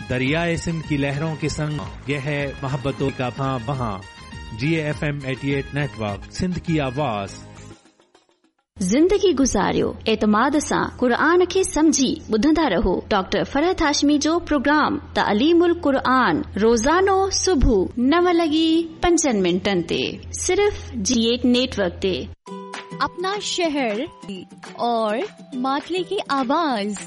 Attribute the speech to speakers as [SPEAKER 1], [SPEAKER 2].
[SPEAKER 1] दरियाए सिंध की लहरों के संग यह है मोहब्बतों का बहां GFM 88 नेटवर्क सिंध की आवाज।
[SPEAKER 2] ज़िंदगी गुज़ारियो एतमाद सां क़ुरान खे समझी ॿुधंदा रहो डॉक्टर फरहत हाशमी जो प्रोग्राम तालीमुल क़ुरान रोज़ानो सुबह 9:05 ते सिर्फ G8 नेटवर्क ते।
[SPEAKER 3] अपना शहर और मातले की आवाज।